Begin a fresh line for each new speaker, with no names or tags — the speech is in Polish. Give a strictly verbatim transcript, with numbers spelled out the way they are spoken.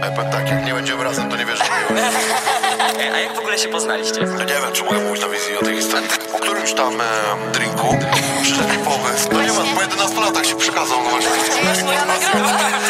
Ja powiem tak, jak nie będziemy razem, to nie wierzę w miłość.
A jak w ogóle się poznaliście?
No nie wiem, czy mogę mówić na wizji o tej historii. Po którymś tam e, drinku przyszedł mi pomysł. No nie ma, po jedenastu latach się przykazał. No właśnie.
Gdzie jest moja nagroda?